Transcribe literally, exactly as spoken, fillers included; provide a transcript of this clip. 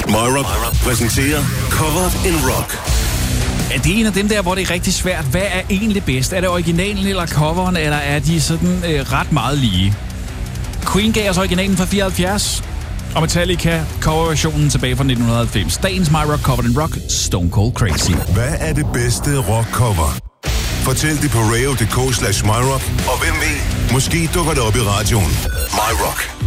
MyRock præsenterer Covered in Rock. Er det en af dem der, hvor det er rigtig svært? Hvad er egentlig bedst? Er det originalen eller coveren, eller er de sådan øh, ret meget lige? Queen gav os originalen fra fireoghalvfjerds, og Metallica coverversionen tilbage fra nitten halvfems. Dagens MyRock Covered in Rock, Stone Cold Crazy. Hvad er det bedste rock-cover? Fortæl det på radio punktum d k slash myrock, og hvem ved, måske dukker det op i radioen. MyRock.